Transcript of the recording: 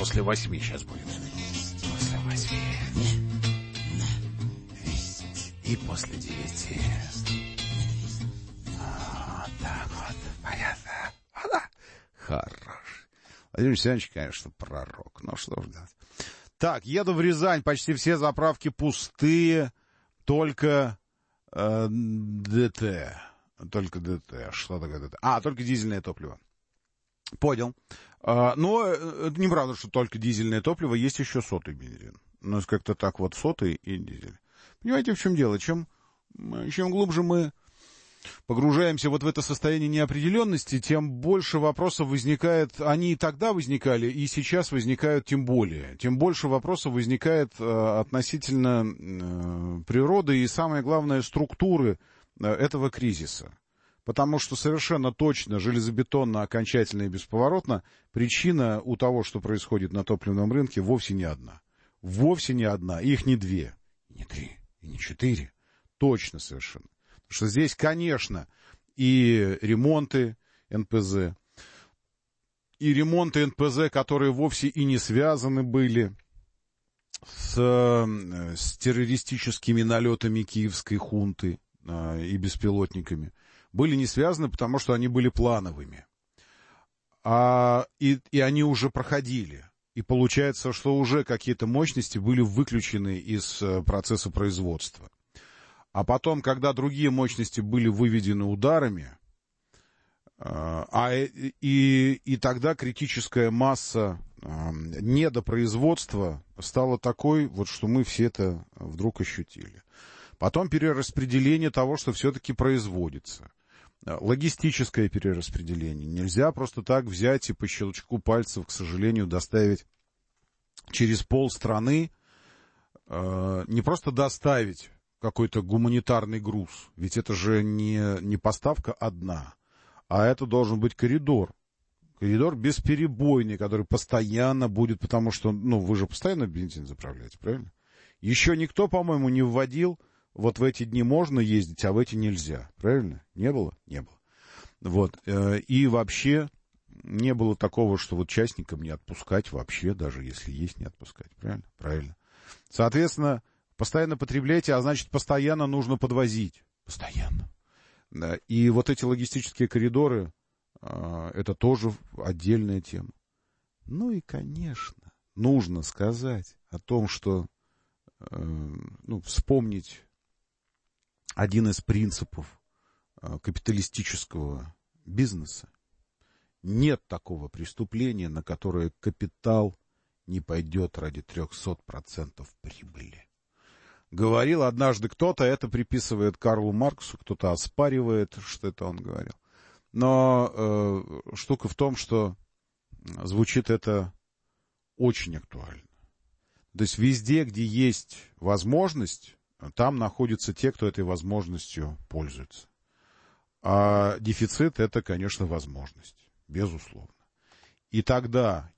после 8 сейчас будет. После 8. И после 9. Вот так вот. Понятно. Да. Хорош. Владимир Александрович, конечно, пророк. Ну, что ж делать. Так, еду в Рязань. Почти все заправки пустые. Только ДТ. Только ДТ. Что такое ДТ? Только дизельное топливо. Понял. Но это неправда, что только дизельное топливо. Есть еще сотый бензин. У нас как-то так вот сотый и дизель. Понимаете, в чем дело? Чем глубже мы погружаемся вот в это состояние неопределенности, тем больше вопросов возникает. Они и тогда возникали, и сейчас возникают тем более. Тем больше вопросов возникает относительно природы и, самое главное, структуры этого кризиса. Потому что совершенно точно, железобетонно, окончательно и бесповоротно причина у того, что происходит на топливном рынке, вовсе не одна. Вовсе не одна. Их не две, не три, и не четыре. Точно совершенно. Потому что здесь, конечно, и ремонты НПЗ, которые вовсе и не связаны были с террористическими налетами киевской хунты и беспилотниками. Были не связаны, потому что они были плановыми. И они уже проходили. И получается, что уже какие-то мощности были выключены из процесса производства. А потом, когда другие мощности были выведены ударами, и тогда критическая масса недопроизводства стала такой, вот, что мы все это вдруг ощутили. Потом перераспределение того, что все-таки производится. Логистическое перераспределение. Нельзя просто так взять и по щелчку пальцев, к сожалению, доставить через полстраны, не просто доставить какой-то гуманитарный груз, ведь это же не поставка одна, а это должен быть коридор. Коридор бесперебойный, который постоянно будет, потому что, вы же постоянно бензин заправляете, правильно? Еще никто, по-моему, не вводил, вот в эти дни можно ездить, а в эти нельзя, правильно? Не было? Не было. Вот, и вообще не было такого, что вот частникам не отпускать вообще, даже если есть, не отпускать, правильно? Правильно. Соответственно, постоянно потребляйте, а значит, постоянно нужно подвозить. Постоянно. Да. И вот эти логистические коридоры, это тоже отдельная тема. Ну и, конечно, нужно сказать о том, что, вспомнить один из принципов капиталистического бизнеса. Нет такого преступления, на которое капитал не пойдет ради 300% прибыли. Говорил однажды кто-то, это приписывает Карлу Марксу, кто-то оспаривает, что это он говорил. Но штука в том, что звучит это очень актуально. То есть везде, где есть возможность, там находятся те, кто этой возможностью пользуется. А дефицит — это, конечно, возможность, безусловно. И тогда